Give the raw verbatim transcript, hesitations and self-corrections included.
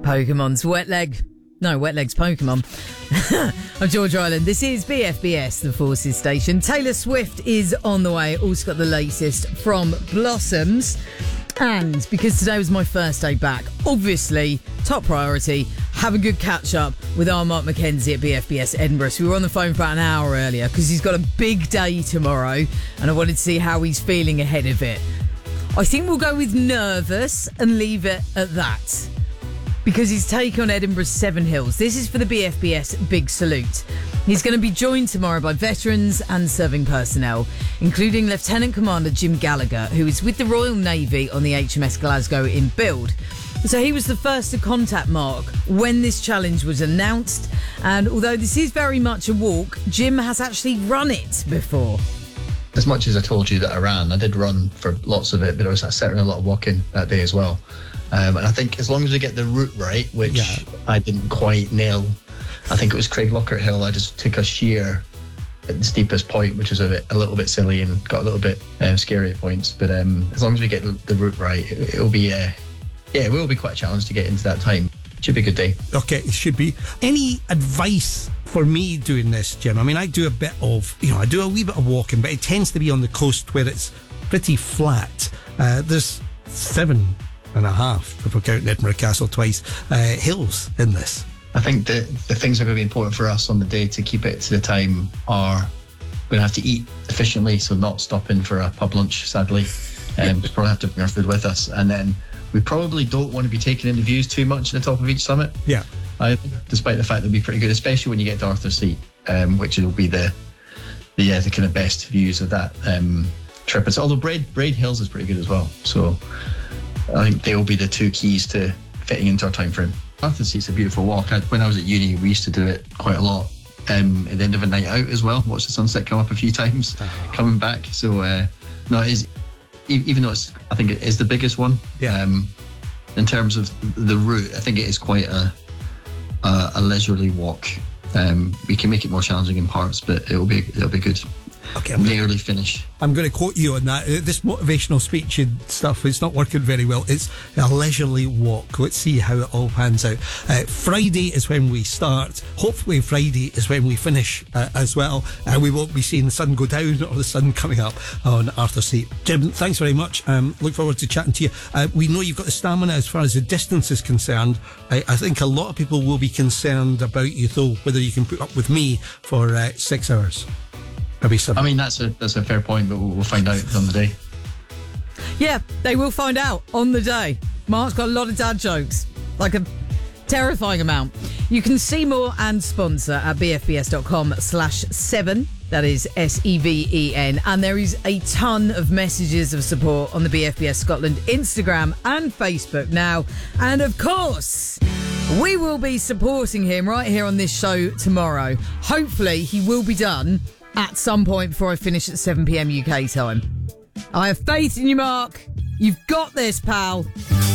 Pokemon's Wet Leg. No, Wet Leg's Pokemon. I'm George Island. This is B F B S, the Forces Station. Taylor Swift is on the way. Also got the latest from Blossoms. And because today was my first day back, obviously, top priority, have a good catch-up with our Mark McKenzie at B F B S Edinburgh. So we were on the phone for about an hour earlier because he's got a big day tomorrow and I wanted to see how he's feeling ahead of it. I think we'll go with nervous and leave it at that. Because he's taking on Edinburgh's Seven Hills. This is for the B F B S Big Salute. He's going to be joined tomorrow by veterans and serving personnel, including Lieutenant Commander Jim Gallagher, who is with the Royal Navy on the H M S Glasgow in build. So he was the first to contact Mark when this challenge was announced. And although this is very much a walk, Jim has actually run it before. As much as I told you that I ran, I did run for lots of it, but I was certainly a lot of walking that day as well. Um, and I think as long as we get the route right, which yeah. I didn't quite nail, I think it was Craig Lockhart Hill, I just took a sheer at the steepest point, which was a, bit, a little bit silly and got a little bit uh, scary at points. But um, as long as we get the, the route right, it, it'll be, uh, yeah, it will be quite a challenge to get into that time. Should be a good day. Okay, it should be. Any advice for me doing this, Jim? I mean, I do a bit of, you know, I do a wee bit of walking, but it tends to be on the coast where it's pretty flat. Uh, there's seven and a half, if we're counting Edinburgh Castle twice, uh, hills in this. I think the, the things that are going to be important for us on the day to keep it to the time are we're going to have to eat efficiently, so not stopping for a pub lunch, sadly. Um, we probably have to bring our food with us. And then we probably don't want to be taking in the views too much at the top of each summit. Yeah. I, despite the fact they'll be pretty good, especially when you get to Arthur's Seat, um, which will be the the, yeah, the kind of best views of that um, trip. And so, although Braid, Braid Hills is pretty good as well. So I think they will be the two keys to fitting into our time frame. Arthur's Seat's a beautiful walk. I, when I was at uni, we used to do it quite a lot um, at the end of a night out as well. Watch the sunset come up a few times oh. coming back. So uh, no, it is, even though it's, I think it is the biggest one. Yeah. Um, in terms of the route, I think it is quite a a, a leisurely walk. Um, we can make it more challenging in parts, but it'll be it'll be good. Okay, I'm nearly gonna, finish. I'm going to quote you on that. Uh, this motivational speech and stuff is not working very well. It's a leisurely walk. Let's see how it all pans out. Uh, Friday is when we start. Hopefully Friday is when we finish uh, as well. And uh, we won't be seeing the sun go down or the sun coming up on Arthur's Seat. Jim, thanks very much. Um, look forward to chatting to you. Uh, we know you've got the stamina as far as the distance is concerned. I, I think a lot of people will be concerned about you, though, whether you can put up with me for uh, six hours. I mean, that's a that's a fair point, but we'll, we'll find out on the day. Yeah, they will find out on the day. Mark's got a lot of dad jokes, like a terrifying amount. You can see more and sponsor at bfbs.com slash seven. That is S E V E N. And there is a ton of messages of support on the B F B S Scotland Instagram and Facebook now. And of course, we will be supporting him right here on this show tomorrow. Hopefully, he will be done at some point before I finish at seven p.m. U K time. I have faith in you, Mark. You've got this, pal.